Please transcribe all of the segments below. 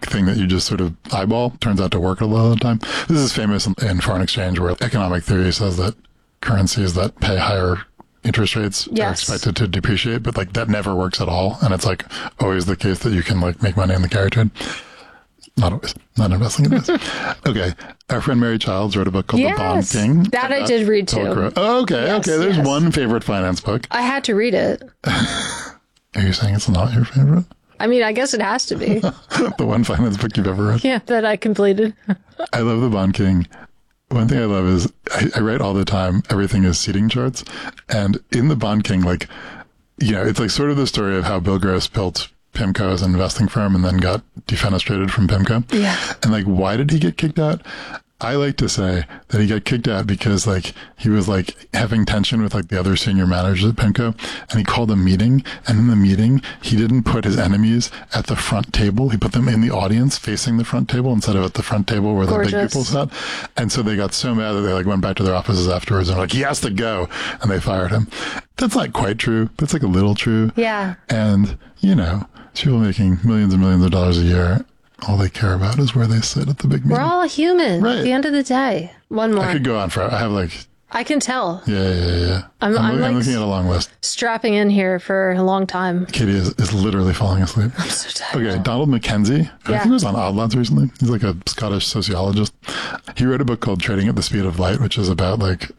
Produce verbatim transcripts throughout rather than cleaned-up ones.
thing that you just sort of eyeball turns out to work a lot of the time. This is famous in foreign exchange, where economic theory says that currencies that pay higher interest rates yes. are expected to depreciate, but like that never works at all. And it's like always the case that you can like make money in the carry trade. Not always. Not investing in this. Okay. Our friend Mary Childs wrote a book called yes, The Bond King. That I did read too. Oh, okay. Yes, okay. There's yes. one favorite finance book. I had to read it. Are you saying it's not your favorite? I mean, I guess it has to be. The one finance book you've ever read? Yeah, that I completed. I love The Bond King. One thing I love is I, I write all the time, everything is seating charts. And in The Bond King, like, you know, it's like sort of the story of how Bill Gross built PIMCO as an investing firm and then got defenestrated from PIMCO. Yeah. And like, why did he get kicked out? I like to say that he got kicked out because like he was like having tension with like the other senior managers at PIMCO, and he called a meeting, and in the meeting he didn't put his enemies at the front table. He put them in the audience facing the front table instead of at the front table where Gorgeous. The big people sat. And so they got so mad that they like went back to their offices afterwards and were like, he has to go, and they fired him. That's not quite true, but it's like a little true. Yeah. And you know, people making millions and millions of dollars a year, all they care about is where they sit at the big meeting. We're all human right. at the end of the day. One more. I could go on for, I have like... I can tell. Yeah, yeah, yeah. I'm, I'm, I'm, I'm like looking at a long list. Strapping in here for a long time. Katie is, is literally falling asleep. I'm so tired. Okay, Donald Mackenzie. Yeah. I think he was on Odd Lots recently. He's like a Scottish sociologist. He wrote a book called Trading at the Speed of Light, which is about like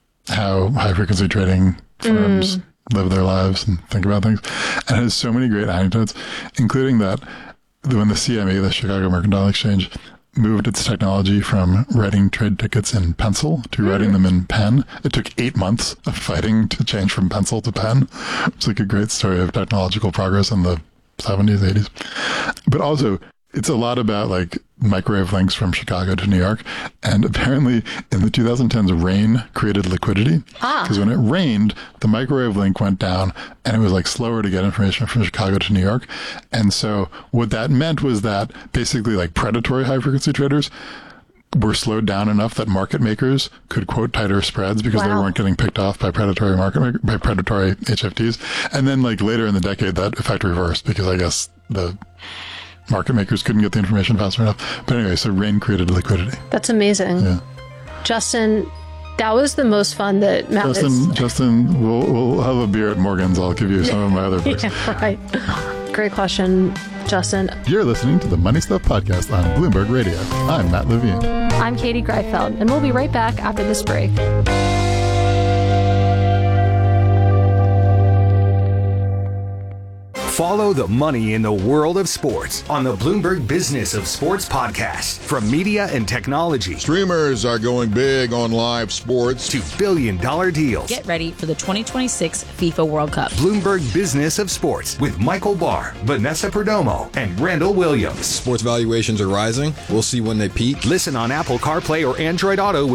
how high-frequency trading firms... Mm. live their lives and think about things. And it has so many great anecdotes, including that when the C M E, the Chicago Mercantile Exchange, moved its technology from writing trade tickets in pencil to mm. writing them in pen, it took eight months of fighting to change from pencil to pen. It's like a great story of technological progress in the seventies, eighties. But also, it's a lot about like microwave links from Chicago to New York. And apparently in the twenty tens, rain created liquidity. Because ah. when it rained, the microwave link went down and it was like slower to get information from Chicago to New York. And so what that meant was that basically like predatory high frequency traders were slowed down enough that market makers could quote tighter spreads because wow. they weren't getting picked off by predatory market maker, by predatory H F Ts. And then like later in the decade, that effect reversed because I guess the market makers couldn't get the information fast enough. But anyway, so rain created liquidity. That's amazing. Yeah. Justin, that was the most fun that Matt Justin, is... Justin, we'll, we'll have a beer at Morgan's. I'll give you some of my other books. Yeah, right. Great question, Justin. You're listening to the Money Stuff Podcast on Bloomberg Radio. I'm Matt Levine. I'm Katie Greifeld, and we'll be right back after this break. Follow the money in the world of sports on the Bloomberg Business of Sports podcast. From media and technology. Streamers are going big on live sports. To billion dollar deals. Get ready for the twenty twenty-six FIFA World Cup. Bloomberg Business of Sports with Michael Barr, Vanessa Perdomo, and Randall Williams. Sports valuations are rising. We'll see when they peak. Listen on Apple CarPlay or Android Auto with